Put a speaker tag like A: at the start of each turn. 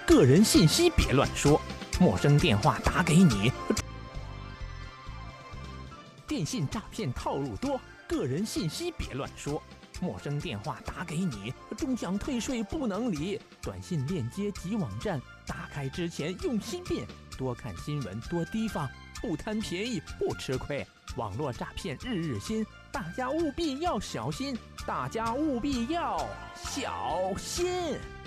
A: 个人信息别乱说，陌生电话打给你，电信诈骗套路多，个人信息别乱说。陌生电话打给你，终享退税不能理。短信链接及网站打开之前用心辨，多看新闻多提防，不贪便宜不吃亏。网络诈骗日日新，大家务必要小心，大家务必要小心。